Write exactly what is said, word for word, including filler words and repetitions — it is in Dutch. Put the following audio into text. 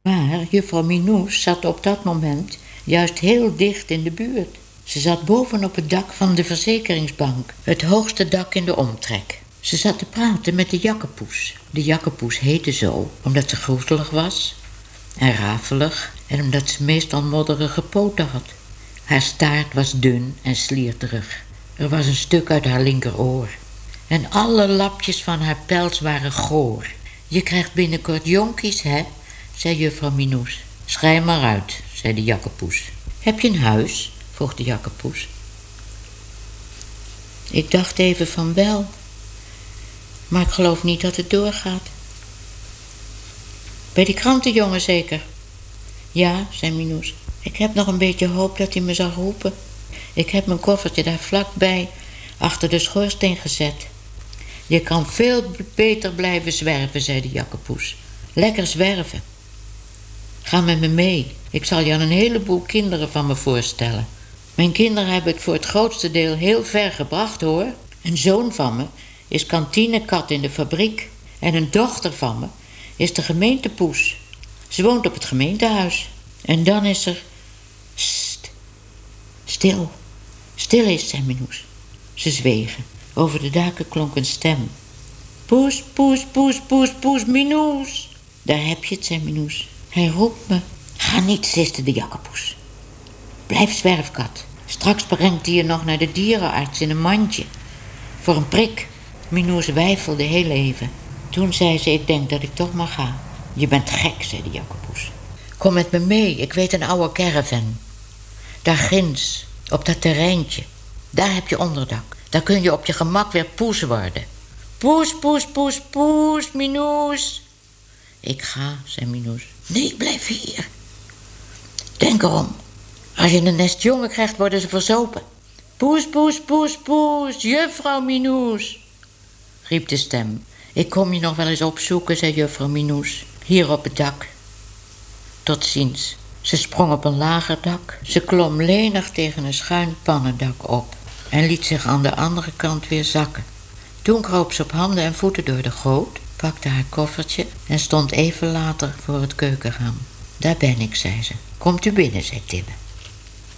Maar juffrouw Minoes zat op dat moment juist heel dicht in de buurt. Ze zat boven op het dak van de verzekeringsbank, het hoogste dak in de omtrek. Ze zat te praten met de jakkepoes. De jakkepoes heette zo, omdat ze groezelig was en rafelig en omdat ze meestal modderige poten had. Haar staart was dun en slierterig. Er was een stuk uit haar linkeroor. En alle lapjes van haar pels waren goor. Je krijgt binnenkort jonkies, hè, zei juffrouw Minoes. Schrijf maar uit, zei de jakkepoes. Heb je een huis? vroeg de jakkepoes. Ik dacht even van wel, maar ik geloof niet dat het doorgaat. Bij die krantenjongen zeker? Ja, zei Minoes. Ik heb nog een beetje hoop dat hij me zal roepen. Ik heb mijn koffertje daar vlakbij achter de schoorsteen gezet. Je kan veel beter blijven zwerven, zei de jakkepoes. Lekker zwerven. Ga met me mee. Ik zal je aan een heleboel kinderen van me voorstellen. Mijn kinderen hebben het voor het grootste deel heel ver gebracht, hoor. Een zoon van me is kantinekat in de fabriek. En een dochter van me is de gemeentepoes. Ze woont op het gemeentehuis. En dan is er... Sst. Stil. Stil is, zei Minoes. Ze zwegen. Over de daken klonk een stem. Poes, poes, poes, poes, poes, Minoes. Daar heb je het, zei Minoes. Hij roept me. Ga niet, siste de jakkepoes. Blijf zwerfkat. Straks brengt hij je nog naar de dierenarts in een mandje. Voor een prik. Minoes weifelde heel even. Toen zei ze, ik denk dat ik toch maar ga. Je bent gek, zei de jakkepoes. Kom met me mee, ik weet een oude caravan. Daar ginds, op dat terreintje. Daar heb je onderdak. Daar kun je op je gemak weer poes worden. Poes, poes, poes, poes, Minoes. Ik ga, zei Minoes. Nee, blijf hier. Denk erom. Als je een nest jongen krijgt, worden ze verzopen. Poes, poes, poes, poes, juffrouw Minoes, riep de stem. Ik kom je nog wel eens opzoeken, zei juffrouw Minoes. Hier op het dak. Tot ziens. Ze sprong op een lager dak. Ze klom lenig tegen een schuin pannendak op en liet zich aan de andere kant weer zakken. Toen kroop ze op handen en voeten door de goot, pakte haar koffertje en stond even later voor het keukenraam. Daar ben ik, zei ze. Komt u binnen, zei Tibbe.